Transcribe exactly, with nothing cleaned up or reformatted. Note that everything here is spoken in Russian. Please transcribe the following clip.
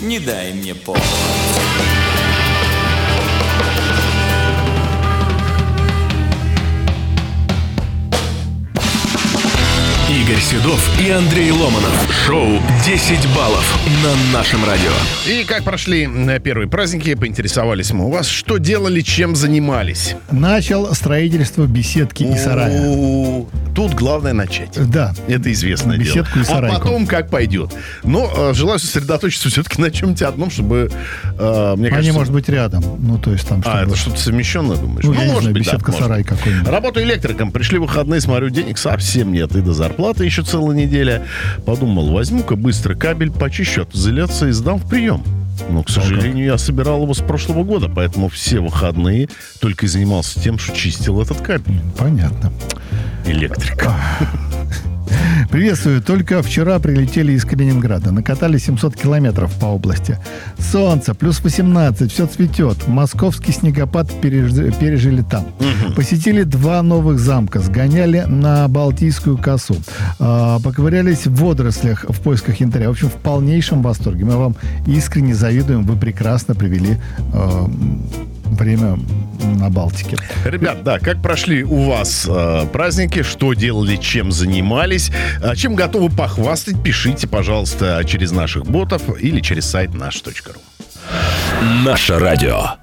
Не дай мне повод. Игорь Седов и Андрей Ломанов. Шоу «десять баллов» на нашем радио. И как прошли первые праздники, поинтересовались мы у вас, что делали, чем занимались. Начал строительство беседки и сарая. О, тут главное начать. Да. Это известное Беседку дело. и сарайку. А потом как пойдет. Но э, желаю сосредоточиться все-таки на чем-нибудь одном, чтобы, э, мне Они, кажется... может быть, рядом. Ну, то есть там... А, чтобы... это что-то совмещенное, думаешь? Ну, я не может знаю, быть, да, беседка-сарай может. какой-нибудь. Работаю электриком. Пришли выходные, смотрю, денег совсем нет. И до зарплаты еще целая неделя. Подумал, возьму-ка быстро кабель, почищу от изоляции и сдам в прием. Но, к сожалению, я собирал его с прошлого года, поэтому все выходные только и занимался тем, что чистил этот кабель. Понятно. Электрик. Приветствую. Только вчера прилетели из Калининграда. Накатали семьсот километров по области. Солнце, плюс восемнадцать, все цветет. Московский снегопад переж... пережили там. Угу. Посетили два новых замка. Сгоняли на Балтийскую косу. Э, поковырялись в водорослях в поисках янтаря. В общем, в полнейшем восторге. Мы вам искренне завидуем. Вы прекрасно провели э, время на Балтике. Ребят, да, как прошли у вас э, праздники, что делали, чем занимались, э, чем готовы похвастать, пишите, пожалуйста, через наших ботов или через сайт наш точка ру. Наше радио.